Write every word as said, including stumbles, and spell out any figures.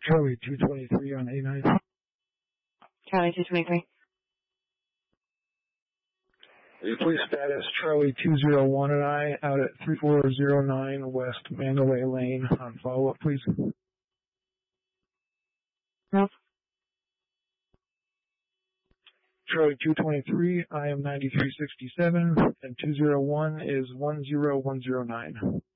Charlie two twenty-three on A nine. Charlie two twenty-three. Police status Charlie two oh one and I out at three four zero nine West Mandalay Lane on follow-up, please. No. Charlie two twenty-three, I am ninety-three sixty-seven, and two oh one is one zero one zero nine.